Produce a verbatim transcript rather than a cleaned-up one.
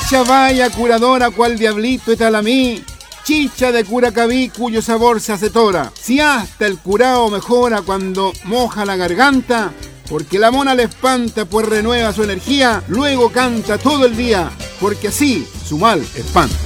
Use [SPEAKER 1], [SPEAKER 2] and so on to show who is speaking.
[SPEAKER 1] Chicha vaya curadora cual diablito etalamí, chicha de Curacaví cuyo sabor se acetora. Si hasta el curao mejora cuando moja la garganta, porque la mona le espanta pues renueva su energía, luego canta todo el día, porque así su mal espanta.